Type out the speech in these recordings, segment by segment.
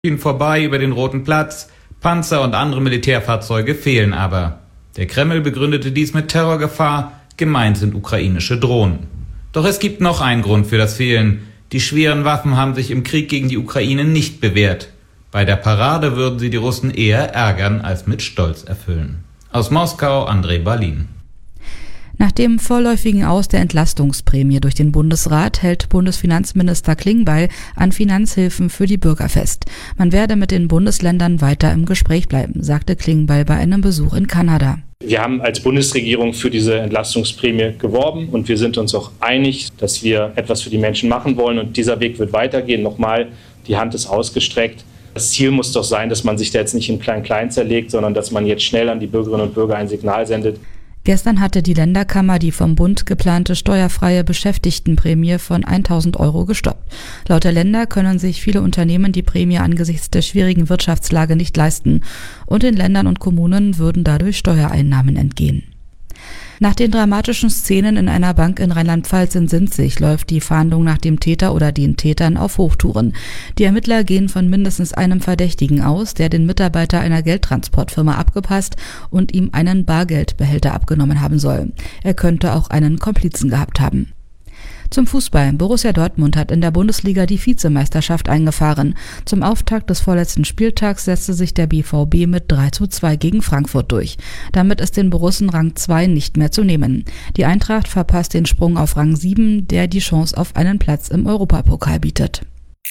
vorbei über den Roten Platz, Panzer und andere Militärfahrzeuge fehlen aber. Der Kreml begründete dies mit Terrorgefahr, gemeint sind ukrainische Drohnen. Doch es gibt noch einen Grund für das Fehlen. Die schweren Waffen haben sich im Krieg gegen die Ukraine nicht bewährt. Bei der Parade würden sie die Russen eher ärgern als mit Stolz erfüllen. Aus Moskau, André Balin. Nach dem vorläufigen Aus der Entlastungsprämie durch den Bundesrat hält Bundesfinanzminister Klingbeil an Finanzhilfen für die Bürger fest. Man werde mit den Bundesländern weiter im Gespräch bleiben, sagte Klingbeil bei einem Besuch in Kanada. Wir haben als Bundesregierung für diese Entlastungsprämie geworben und wir sind uns auch einig, dass wir etwas für die Menschen machen wollen und dieser Weg wird weitergehen. Nochmal, die Hand ist ausgestreckt. Das Ziel muss doch sein, dass man sich da jetzt nicht in Klein-Klein zerlegt, sondern dass man jetzt schnell an die Bürgerinnen und Bürger ein Signal sendet. Gestern hatte die Länderkammer die vom Bund geplante steuerfreie Beschäftigtenprämie von 1.000 € gestoppt. Laut der Länder können sich viele Unternehmen die Prämie angesichts der schwierigen Wirtschaftslage nicht leisten und den Ländern und Kommunen würden dadurch Steuereinnahmen entgehen. Nach den dramatischen Szenen in einer Bank in Rheinland-Pfalz in Sinzig läuft die Fahndung nach dem Täter oder den Tätern auf Hochtouren. Die Ermittler gehen von mindestens einem Verdächtigen aus, der den Mitarbeiter einer Geldtransportfirma abgepasst und ihm einen Bargeldbehälter abgenommen haben soll. Er könnte auch einen Komplizen gehabt haben. Zum Fußball. Borussia Dortmund hat in der Bundesliga die Vizemeisterschaft eingefahren. Zum Auftakt des vorletzten Spieltags setzte sich der BVB mit 3:2 gegen Frankfurt durch. Damit ist den Borussen Rang 2 nicht mehr zu nehmen. Die Eintracht verpasst den Sprung auf Rang 7, der die Chance auf einen Platz im Europapokal bietet.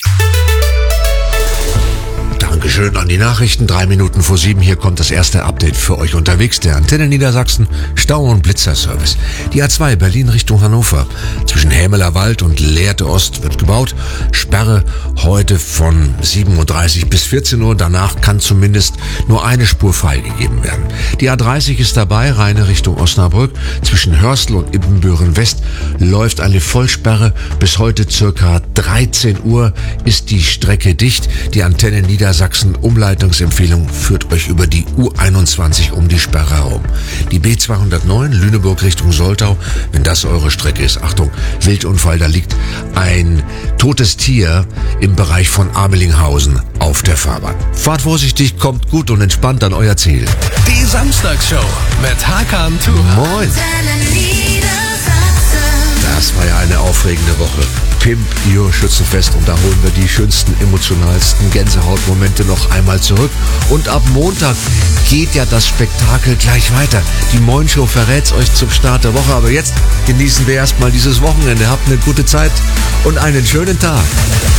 Dankeschön an die Nachrichten. 3 Minuten vor 7. Hier kommt das erste Update für euch unterwegs. Der Antenne Niedersachsen Stau- und Blitzerservice. Die A2 Berlin Richtung Hannover. Zwischen Hämeler Wald und Lehrte Ost wird gebaut. Sperre heute von 7:30 bis 14 Uhr. Danach kann zumindest nur eine Spur freigegeben werden. Die A30 ist dabei, Rheine Richtung Osnabrück. Zwischen Hörstel und Ibbenbüren West läuft eine Vollsperre. Bis heute circa 13 Uhr ist die Strecke dicht. Die Antenne Niedersachsen Umleitungsempfehlung führt euch über die U21 um die Sperre herum. Die B209 Lüneburg Richtung Soltau, wenn das eure Strecke ist, Achtung, Wildunfall, da liegt ein totes Tier im Bereich von Amelinghausen auf der Fahrbahn. Fahrt vorsichtig, kommt gut und entspannt an euer Ziel. Die Samstagshow mit Hakan Tuch. Moin. Das war ja eine aufregende Woche. Pimp Your Schützenfest und da holen wir die schönsten, emotionalsten Gänsehautmomente noch einmal zurück. Und ab Montag geht ja das Spektakel gleich weiter. Die Moin Show verrät's euch zum Start der Woche. Aber jetzt genießen wir erstmal dieses Wochenende. Habt eine gute Zeit und einen schönen Tag.